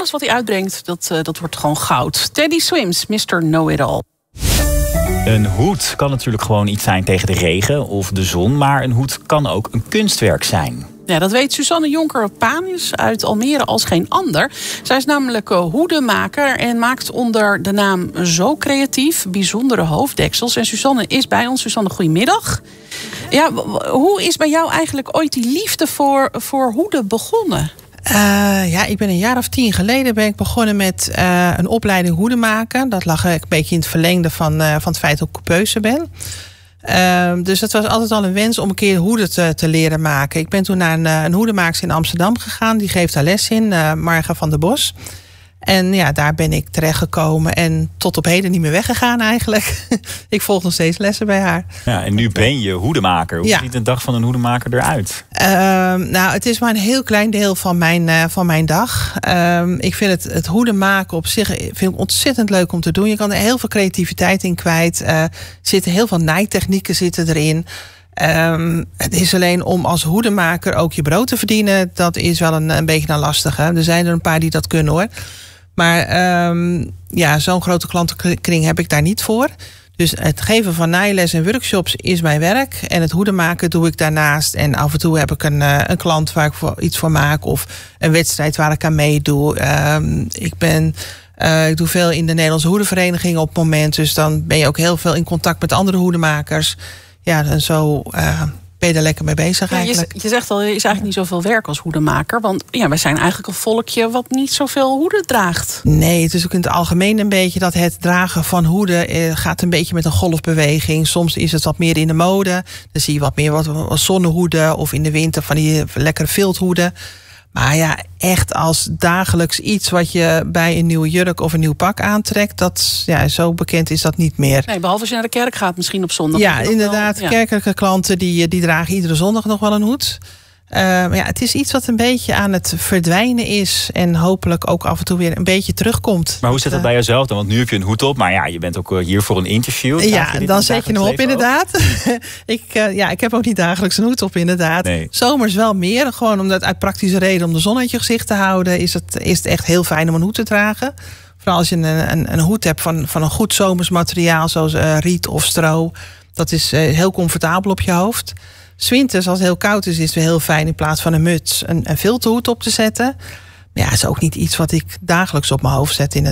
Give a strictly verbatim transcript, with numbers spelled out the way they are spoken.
alles wat hij uitbrengt, dat, uh, dat wordt gewoon goud. Teddy Swims, mister Know-It-All. Een hoed kan natuurlijk gewoon iets zijn tegen de regen of de zon, maar een hoed kan ook een kunstwerk zijn. Ja, dat weet Suzanne Jonker-Panis uit Almere als geen ander. Zij is namelijk hoedenmaker en maakt onder de naam Zo Creatief bijzondere hoofddeksels. En Suzanne is bij ons. Suzanne, goedemiddag. Ja, hoe is bij jou eigenlijk ooit die liefde voor, voor hoeden begonnen? Uh, ja, ik ben een jaar of tien geleden ben ik begonnen met uh, een opleiding hoeden maken. Dat lag een beetje in het verlengde van, uh, van het feit dat ik coupeuse ben. Uh, dus het was altijd al een wens om een keer hoeden te, te leren maken. Ik ben toen naar een, een hoedenmaakster in Amsterdam gegaan. Die geeft daar les in, uh, Marga van der Bos. En ja, daar ben ik terechtgekomen en tot op heden niet meer weggegaan eigenlijk. Ik volg nog steeds lessen bij haar. Ja, en nu ben je hoedemaker. Hoe ja. ziet een dag van een hoedemaker eruit? Uh, nou, het is maar een heel klein deel van mijn, uh, van mijn dag. Uh, ik vind het, het hoedenmaken op zich vind ik ontzettend leuk om te doen. Je kan er heel veel creativiteit in kwijt. Uh, er zitten heel veel naaitechnieken zitten erin. Um, het is alleen om als hoedenmaker ook je brood te verdienen. Dat is wel een, een beetje een lastige. Er zijn er een paar die dat kunnen hoor. Maar um, ja, zo'n grote klantenkring heb ik daar niet voor. Dus het geven van naailes en workshops is mijn werk. En het hoedenmaken doe ik daarnaast. En af en toe heb ik een, uh, een klant waar ik voor iets voor maak. Of een wedstrijd waar ik aan meedoe. Um, ik ben... Uh, ik doe veel in de Nederlandse hoedenvereniging op het moment. Dus dan ben je ook heel veel in contact met andere hoedenmakers. Ja, en zo uh, ben je er lekker mee bezig ja, eigenlijk. Je, je zegt al, er is eigenlijk niet zoveel werk als hoedenmaker. Want ja, wij zijn eigenlijk een volkje wat niet zoveel hoeden draagt. Nee, het is ook in het algemeen een beetje dat het dragen van hoeden eh, gaat een beetje met een golfbeweging. Soms is het wat meer in de mode. Dan zie je wat meer wat, wat zonnehoeden of in de winter van die lekkere vilthoeden. Maar ja, echt als dagelijks iets wat je bij een nieuwe jurk of een nieuw pak aantrekt, dat, ja, zo bekend is dat niet meer. Nee, behalve als je naar de kerk gaat, misschien op zondag. Ja, inderdaad. Ja. Kerkelijke klanten die, die dragen iedere zondag nog wel een hoed. Uh, maar ja, het is iets wat een beetje aan het verdwijnen is. En hopelijk ook af en toe weer een beetje terugkomt. Maar hoe zit dat bij jezelf dan? Want nu heb je een hoed op. Maar ja, je bent ook hier voor een interview. Ja, dan zet je hem op inderdaad. ik, uh, ja, ik heb ook niet dagelijks een hoed op inderdaad. Nee. Zomers wel meer. Gewoon omdat uit praktische reden om de zon uit je gezicht te houden. Is het, is het echt heel fijn om een hoed te dragen. Vooral als je een, een, een hoed hebt van, van een goed zomers materiaal. Zoals uh, riet of stro. Dat is uh, heel comfortabel op je hoofd. 'S Winters, als het heel koud is, is het weer heel fijn in plaats van een muts een, een viltenhoed op te zetten. Maar ja, het is ook niet iets wat ik dagelijks op mijn hoofd zet in het